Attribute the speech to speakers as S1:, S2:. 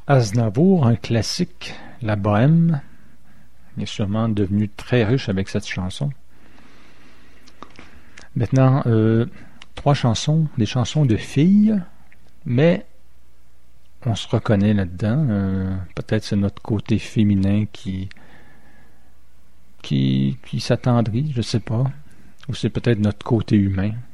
S1: Aznavour, un classique, La Bohème. Il est sûrement devenu très riche avec cette chanson. Maintenant, trois chansons, des chansons de filles, mais on se reconnaît là-dedans. Peut-être c'est notre côté féminin qui s'attendrit, je sais pas. Ou c'est peut-être notre côté humain.